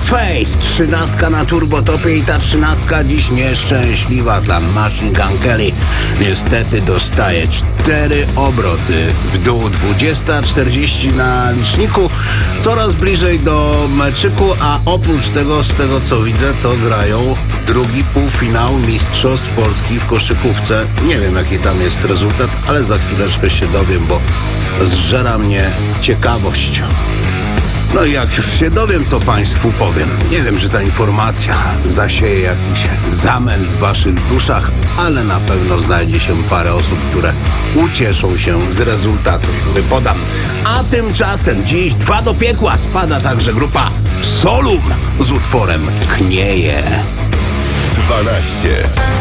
Face, 13 na turbotopie i ta 13 dziś nieszczęśliwa dla Machine Gun Kelly. Niestety dostaje 4 obroty w dół. 20:40 na liczniku, coraz bliżej do meczyku, a oprócz tego, z tego co widzę, to grają drugi półfinał Mistrzostw Polski w koszykówce. Nie wiem jaki tam jest rezultat, ale za chwileczkę się dowiem, bo zżera mnie ciekawość. No i jak już się dowiem, to Państwu powiem. Nie wiem, czy ta informacja zasieje jakiś zamęt w Waszych duszach, ale na pewno znajdzie się parę osób, które ucieszą się z rezultatu, który podam. A tymczasem dziś 2 do piekła spada także grupa Solum z utworem Knieje. 12.